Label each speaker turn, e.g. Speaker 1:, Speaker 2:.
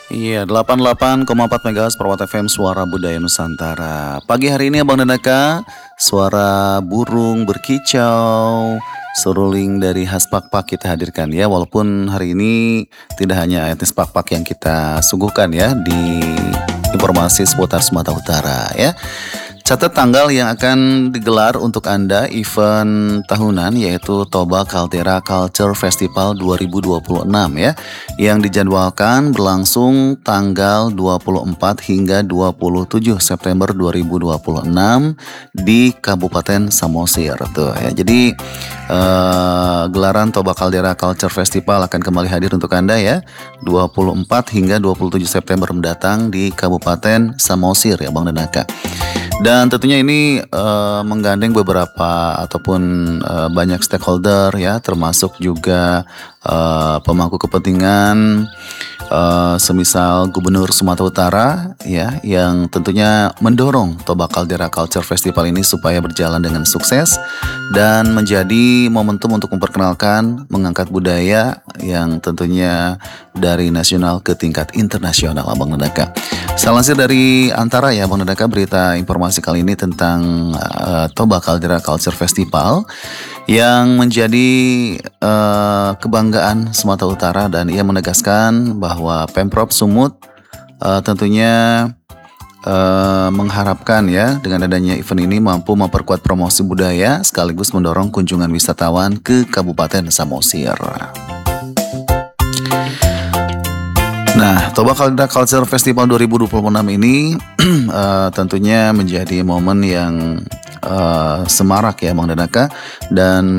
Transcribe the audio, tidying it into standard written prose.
Speaker 1: Iya, 88,4 MHz Perwata FM Suara Budaya Nusantara. Pagi hari ini Abang dan Eka, suara burung berkicau, seruling dari khas Pakpak kita hadirkan ya. Walaupun hari ini tidak hanya etnis Pakpak yang kita suguhkan ya di informasi seputar Sumatera Utara ya. Catat tanggal yang akan digelar untuk Anda event tahunan yaitu Toba Caldera Culture Festival 2026 ya, yang dijadwalkan berlangsung tanggal 24 hingga 27 September 2026 di Kabupaten Samosir tuh ya. Jadi gelaran Toba Caldera Culture Festival akan kembali hadir untuk Anda ya 24 hingga 27 September mendatang di Kabupaten Samosir ya Bang dan Aka. Dan tentunya ini menggandeng beberapa ataupun banyak stakeholder ya, termasuk juga pemangku kepentingan semisal Gubernur Sumatera Utara ya, yang tentunya mendorong Toba Caldera Culture Festival ini supaya berjalan dengan sukses dan menjadi momentum untuk memperkenalkan, mengangkat budaya yang tentunya dari nasional ke tingkat internasional Abang Nedaka. Salansir dari Antara ya Bang Nedaka, berita informasi kali ini tentang Toba Caldera Culture Festival yang menjadi kebanggaan Sumatera Utara, dan ia menegaskan bahwa Pemprov Sumut tentunya mengharapkan ya dengan adanya event ini mampu memperkuat promosi budaya sekaligus mendorong kunjungan wisatawan ke Kabupaten Samosir. Nah, Toba Caldera Culture Festival 2026 ini tentunya menjadi momen yang semarak ya Bang Danaka, dan